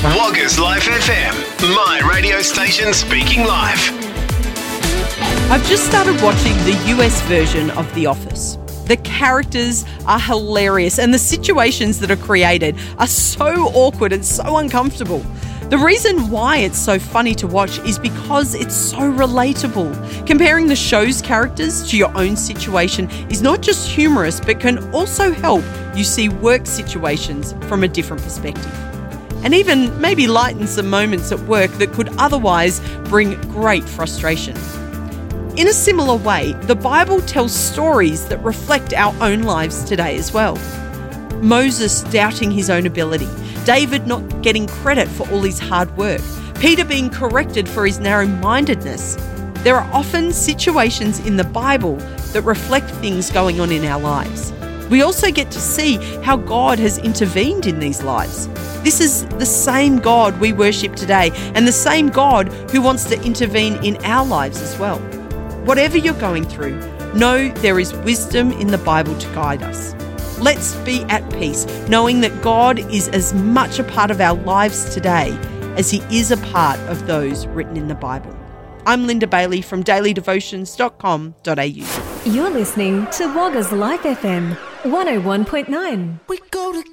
Woggers Life FM, my radio station speaking live. I've just started watching the US version of The Office. The characters are hilarious and the situations that are created are so awkward and so uncomfortable. The reason why it's so funny to watch is because it's so relatable. Comparing the show's characters to your own situation is not just humorous, but can also help you see work situations from a different perspective. And even maybe lighten some moments at work that could otherwise bring great frustration. In a similar way, the Bible tells stories that reflect our own lives today as well. Moses doubting his own ability, David not getting credit for all his hard work, Peter being corrected for his narrow-mindedness. There are often situations in the Bible that reflect things going on in our lives. We also get to see how God has intervened in these lives. This is the same God we worship today and the same God who wants to intervene in our lives as well. Whatever you're going through, know there is wisdom in the Bible to guide us. Let's be at peace, knowing that God is as much a part of our lives today as he is a part of those written in the Bible. I'm Linda Bailey from dailydevotions.com.au. You're listening to Woggers Life FM 101.9. We go to